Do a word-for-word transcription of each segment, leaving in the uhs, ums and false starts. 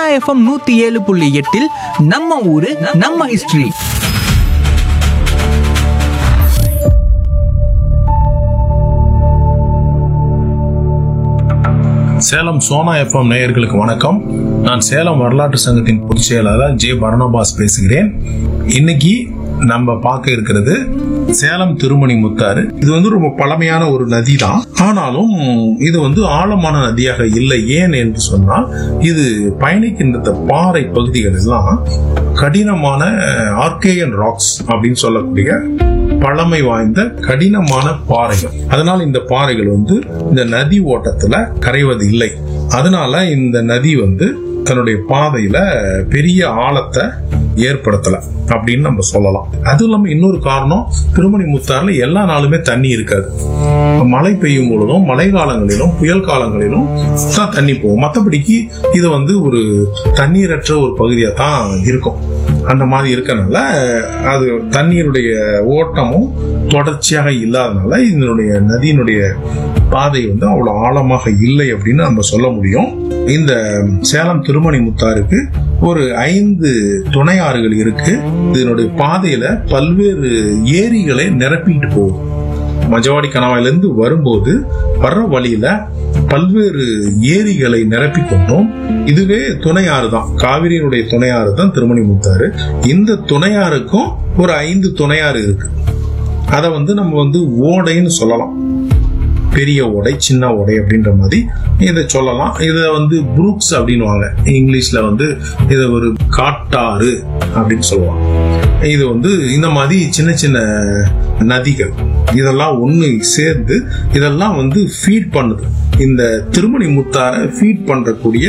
FM நூத்தி ஏழு புள்ளி எட்டில் நம்ம ஊரு நம்ம ஹிஸ்டரி. சேலம் சோனா எஃப்எம் நேயர்களுக்கு வணக்கம். நான் சேலம் வரலாற்று சங்கத்தின் பொதுச் செயலாளர் ஜே பரணபாஸ் பேசுகிறேன். இன்னைக்கு நம்ம பார்க்க இருக்கிறது சேலம் திருமணி முத்தாறு. இது வந்து ரொம்ப பழமையான ஒரு நதி தான். ஆனாலும் இது வந்து ஆழமான நதியாக இல்லை. ஏன் என்று சொன்னால், இது பயணிக்கின்ற பாறை பகுதிகள் எல்லாம் கடினமான ஆர்கேயன் ராக்ஸ் அப்படின்னு சொல்லக்கூடிய பழமை வாய்ந்த கடினமான பாறைகள். அதனால இந்த பாறைகள் வந்து இந்த நதி ஓட்டத்துல கரைவது இல்லை. அதனால இந்த நதி வந்து தன்னுடைய பாதையில பெரிய ஆழத்தை ஏற்படுத்தல அப்படின்னு நம்ம சொல்லலாம். அது இல்லாம இன்னொரு காரணம், திருமணி முத்தாறுல எல்லா நாளுமே தண்ணி இருக்காது. மழை பெய்யும் பொழுதும் மழை காலங்களிலும் புயல் காலங்களிலும் தான் தண்ணி போகும். மற்றபடிக்கு இது வந்து ஒரு தண்ணீரற்ற ஒரு பகுதியா தான் இருக்கும். அந்த மாதிரி இருக்கனால அது தண்ணீருடைய ஓட்டமும் தொடர்ச்சியாக இல்லாதனால இதனுடைய நதியினுடைய பாதை வந்து அவ்வளவு ஆழமாக இல்லை அப்படின்னு நம்ம சொல்ல முடியும். இந்த சேலம் திருமணி முத்தாறுக்கு ஒரு ஐந்து துணை ஆறுகள் இருக்கு. இதனுடைய பாதையில பல்வேறு ஏரிகளை நிரப்பிட்டு போகும். மஜவாடி கணவாயிலிருந்து வரும்போது வர்ற வழியில பல்வேறு ஏரிகளை நிரப்பி கொண்டோம். இதுவே துணையாறு தான், காவிரியினுடைய துணையாறு தான் திருமணி முத்தாறு. இந்த துணையாறுக்கும் ஒரு ஐந்து துணையாறு இருக்கு. அத வந்து நம்ம வந்து ஓடைன்னு சொல்லலாம். பெரிய ஓடை, சின்ன ஓடை அப்படின்ற மாதிரி இதை சொல்லலாம். இதை வந்து புரூக்ஸ் அப்படின்னுவாங்க. இங்கிலீஷ்ல வந்து இதை ஒரு காட்டாறு அப்படின்னு சொல்லுவாங்க. இது வந்து இந்த மாதிரி சின்ன சின்ன நதிகள் இதெல்லாம் ஒண்ணு சேர்ந்து இதெல்லாம் வந்து ஃபீட் பண்ணுது. இந்த திருமணி முத்தாரை ஃபீட் பண்றக்கூடிய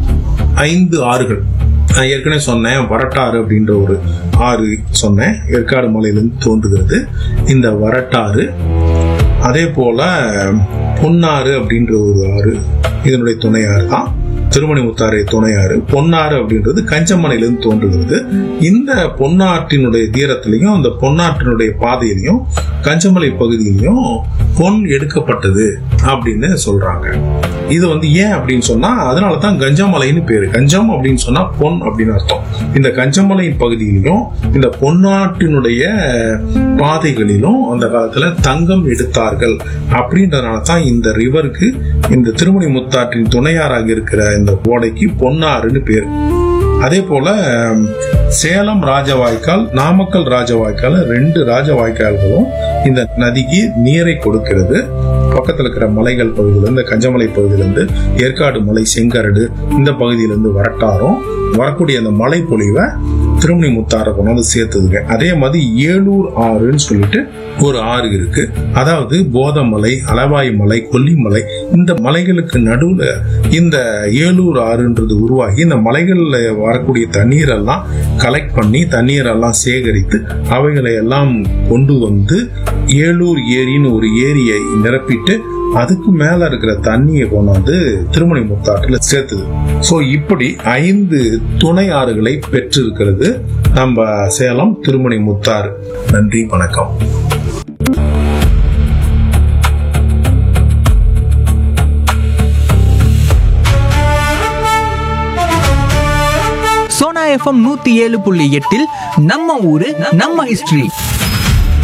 ஐந்து ஆறுகள் நான் ஏற்கனவே சொன்னேன். வரட்டாறு அப்படின்ற ஒரு ஆறு சொன்னேன், ஏற்காடு மலையிலிருந்து தோன்றுகிறது இந்த வரட்டாறு. அதே போல பொன்னாறு அப்படின்ற ஒரு ஆறு இதனுடைய துணையாறு தான் திருமணி முத்தாறு துணையாறு. பொன்னாறு அப்படின்றது கஞ்சமனையிலிருந்து தோன்றுகிறது. இந்த பொன்னாற்றினுடைய தீரத்திலையும் அந்த பொன்னாற்றினுடைய பாதையிலையும் கஞ்சமலை பகுதியிலையும் பொன் எடுக்கப்பட்டது அப்படின்னு சொல்றாங்க. இது வந்து ஏன் அப்படின்னு சொன்னா, அதனாலதான் கஞ்சமலைன்னு பேரு. கஞ்சம் அப்படின்னு சொன்னா பொன் அப்படின்னு அர்த்தம். இந்த கஞ்சமலை பகுதியிலும் இந்த பொன்னாட்டினுடைய பாதைகளிலும் அந்த காலத்துல தங்கம் எடுத்தார்கள். அப்படின்றதுனால தான் இந்த ரிவருக்கு, இந்த திருமணி முத்தாற்றின் துணையாராக இருக்கிற இந்த ஓடைக்கு பொன்னாறுன்னு பேரு. அதே போல சேலம் ராஜவாய்க்கால், நாமக்கல் ராஜவாய்க்கால், ரெண்டு ராஜவாய்க்கால்களும் இந்த நதிக்கு நீரை கொடுக்கிறது. பக்கத்தில் இருக்கிற மலைகள் பகுதியிலிருந்து, கஞ்சமலை பகுதியிலிருந்து, ஏற்காடு மலை, செங்கரடு இந்த பகுதியிலிருந்து வரட்டாரும் வரக்கூடிய அந்த மலை பொழிவை திருமணி முத்தாரை கொண்டாந்து சேர்த்துதுங்க. அதே மாதிரி ஏலூர் ஆறுன்னு சொல்லிட்டு ஒரு ஆறு இருக்கு. அதாவது போதமலை, அளவாய் மலை, கொல்லிமலை இந்த மலைகளுக்கு நடுவுல இந்த ஏலூர் ஆறுன்றது உருவாகி இந்த மலைகள்ல வரக்கூடிய தண்ணீரெல்லாம் கலெக்ட் பண்ணி தண்ணீரெல்லாம் சேகரித்து அவைகளை எல்லாம் கொண்டு வந்து ஏலூர் ஏரின்னு ஒரு ஏரியை நிரப்பிட்டு அதுக்கு மேல இருக்கிற தண்ணியை கொண்டாந்து திருமணி முத்தாற்றுல சேர்த்துது. சோ இப்படி ஐந்து துணை ஆறுகளை பெற்றிருக்கிறது நம்ம சேலம் திருமணி முத்தாறு. நன்றி, வணக்கம். சோனா எஃப்எம் நூத்தி ஏழு புள்ளி எட்டில் நம்ம ஊரு நம்ம ஹிஸ்டரி.